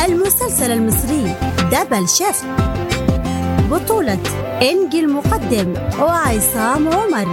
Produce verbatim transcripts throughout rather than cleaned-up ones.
المسلسل المصري دبل شيفت، بطولة إنجي المقدم وعصام عمر.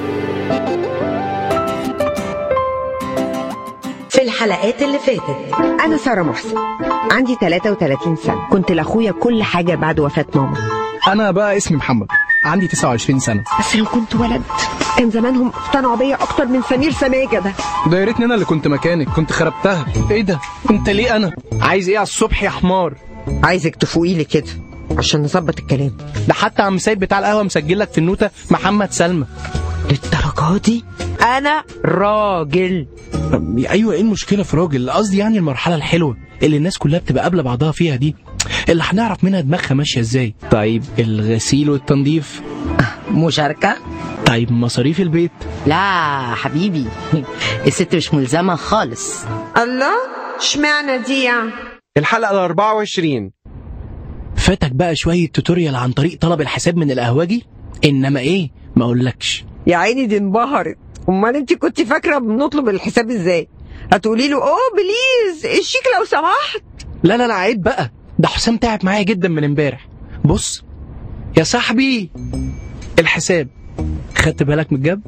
في الحلقات اللي فاتت، أنا سارة محسن، عندي ثلاثة وثلاثين سنة، كنت لأخويا كل حاجة بعد وفاة ماما. أنا بقى اسمي محمد، عندي تسعة وعشرين سنة. بس لو كنت ولد كان زمانهم اقتنعوا بيا أكتر من سمير سماجة ده. ده يا ريتني أنا اللي كنت مكانك، كنت خربتها. إيه ده؟ أنت ليه أنا؟ عايز إيه على الصبح يا حمار؟ عايزك تفوقي لي كده عشان نظبط الكلام. ده حتى عم سيد بتاع القهوة مسجل لك في النوتة محمد سلمى. للدرجة دي؟ أنا راجل. أيوة، إيه المشكلة في راجل؟ قصدي يعني المرحلة الحلوة اللي الناس كلها بتبقى قابلة بعضها فيها دي، اللي هنعرف منها دماغها ماشية إزاي. طيب الغسيل والتنظيف؟ مشاركة؟ طيب مصاريف البيت؟ لا حبيبي، الست مش ملزمة خالص. الله، اشمعنى دي يعني؟ الحلقة الأربعة وعشرين. فاتك بقى شوية توتوريال عن طريق طلب الحساب من القهوجي، إنما إيه ما أقولكش. يا عيني دي انبهرت. امال انت كنت فاكره بنطلب الحساب ازاي؟ هتقولي له اوه بليز الشيك لو سمحت؟ لا لا لا عيب بقى، ده حسام تعب معايا جدا من امبارح. بص يا صاحبي، الحساب خدت بالك من الجاب؟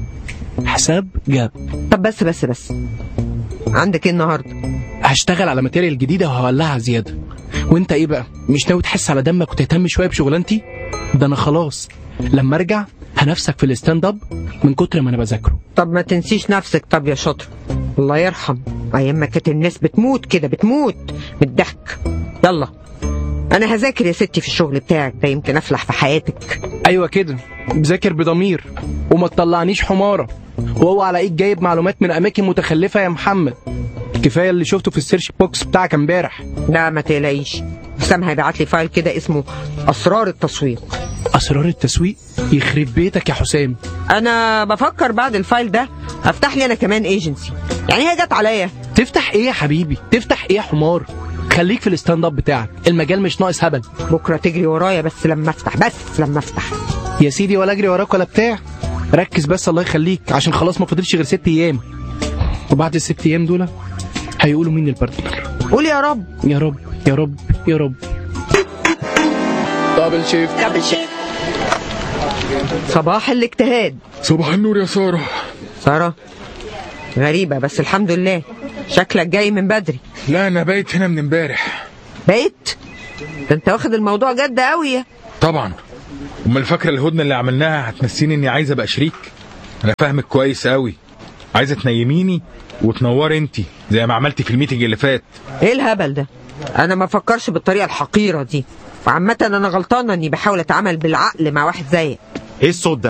حساب جاب. طب بس بس بس عندك ايه النهارده؟ هشتغل على ماتيريال جديده وهولعها زياده. وانت ايه بقى، مش ناوي تحس على دمك وتهتم شويه بشغلانتي؟ ده انا خلاص لما ارجع هنفسك في الستاند اب من كتر ما انا بذاكره. طب ما تنسيش نفسك. طب يا شاطر، الله يرحم ايام ما كانت الناس بتموت كده، بتموت من الضحك. يلا انا هذاكر يا ستي في الشغل بتاعك ده، يمكن افلح في حياتك. ايوه كده، بذاكر بضمير وما تطلعنيش حماره، وهو على ايد جايب معلومات من اماكن متخلفه يا محمد. كفايه اللي شفته في السيرش بوكس بتاعك امبارح. لا ما تقلقيش، حسام هيبعت لي فايل كده اسمه اسرار التسويق. اسرار التسويق؟ يخرب بيتك يا حسام. انا بفكر بعد الفايل ده افتح لي انا كمان ايجنسي، يعني هي جت عليا. تفتح ايه يا حبيبي؟ تفتح ايه يا حمار؟ خليك في الستاند اب بتاعك، المجال مش ناقص هبل. بكره تجري ورايا بس لما افتح، بس لما افتح يا سيدي. ولا اجري وراك ولا بتاع، ركز بس الله يخليك، عشان خلاص ما فاضلش غير ست ايام، وبعد الست ايام دول هيقولوا مين البارتنر. قول يا رب يا رب يا رب يا رب. دبل شيفت دبل شيفت. صباح الاجتهاد. صباح النور يا سارة. سارة غريبة بس الحمد لله، شكلك جاي من بدري. لا أنا بايت هنا من امبارح. بايت؟ ده انت واخد الموضوع جد قوي. طبعا، امال فاكرة الهدنة اللي عملناها هتنسيني اني عايزة ابقى شريك؟ انا فاهمك كويس قوي، عايزة تنيميني وتنوري انتي زي ما عملتي في الميتنج اللي فات. ايه الهبل ده؟ انا ما فكرش بالطريقة الحقيرة دي، وعامة انا غلطانة اني بحاول اتعامل بالعقل مع واحد زيك. ايه الصوت ده؟